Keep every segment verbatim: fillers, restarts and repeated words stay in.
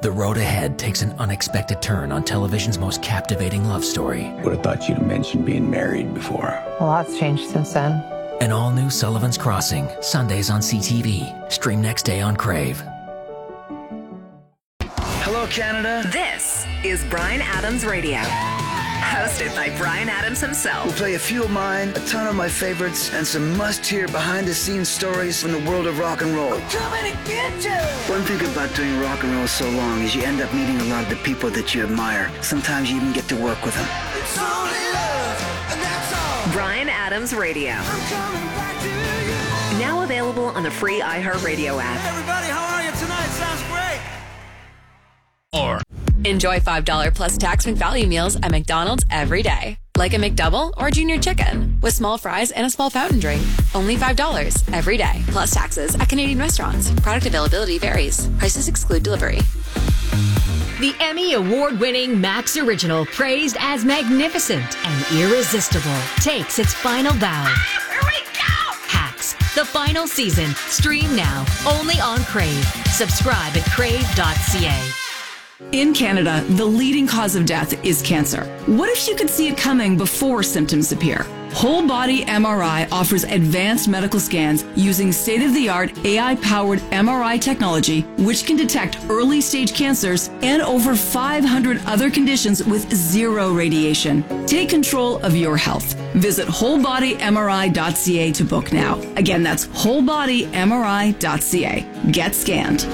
The road ahead takes an unexpected turn on television's most captivating love story. Would have thought you'd mentioned being married before. A lot's changed since then. An all-new Sullivan's Crossing, Sundays on C T V. Stream next day on Crave. Hello, Canada. This is Bryan Adams Radio. Hosted by Bryan Adams himself. We'll play a few of mine, a ton of my favorites, and some must-hear behind-the-scenes stories from the world of rock and roll. I'm coming to get you! One thing about doing rock and roll so long is you end up meeting a lot of the people that you admire. Sometimes you even get to work with them. It's only love, and that's all. Bryan Adams Radio. I'm coming back to you. Now available on the free iHeartRadio app. Hey everybody, how are you tonight? Sounds great. Or enjoy five dollars plus tax and value meals at McDonald's every day. Like a McDouble or Junior Chicken with small fries and a small fountain drink. Only five dollars every day. Plus taxes at Canadian restaurants. Product availability varies. Prices exclude delivery. The Emmy award-winning Max Original, praised as magnificent and irresistible, takes its final bow. Here we go! Hacks, the final season. Stream now, only on Crave. Subscribe at crave dot c a. In Canada, the leading cause of death is cancer. What if you could see it coming before symptoms appear? Whole Body M R I offers advanced medical scans using state-of-the-art A I-powered M R I technology, which can detect early-stage cancers and over five hundred other conditions with zero radiation. Take control of your health. Visit whole body M R I dot c a to book now. Again, that's whole body M R I dot c a. Get scanned.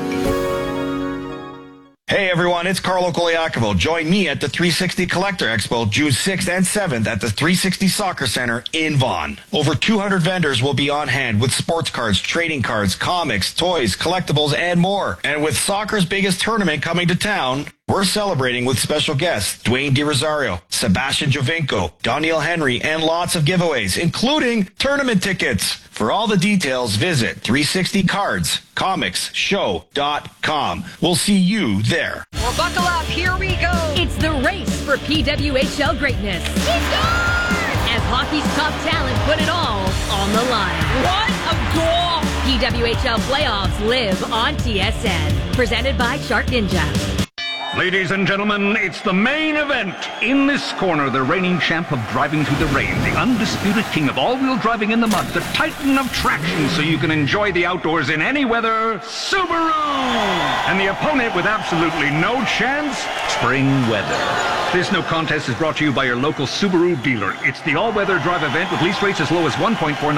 Hey everyone, it's Carlo Coliacovo. Join me at the three sixty Collector Expo June sixth and seventh at the three sixty Soccer Center in Vaughan. Over two hundred vendors will be on hand with sports cards, trading cards, comics, toys, collectibles, and more. And with soccer's biggest tournament coming to town, we're celebrating with special guests Dwayne DeRosario, Sebastian Jovinko, Daniel Henry, and lots of giveaways, including tournament tickets. For all the details, visit three sixty cards comics show dot com. We'll see you there. Well, buckle up, here we go. It's the race for P W H L greatness. He scored! As hockey's top talent put it all on the line. What a goal! P W H L playoffs live on T S N. Presented by Shark Ninja. Ladies and gentlemen, it's the main event. In this corner, the reigning champ of driving through the rain, the undisputed king of all-wheel driving in the mud, the titan of traction so you can enjoy the outdoors in any weather, Subaru! And the opponent with absolutely no chance, spring weather. This no contest is brought to you by your local Subaru dealer. It's the all-weather drive event with lease rates as low as one point four nine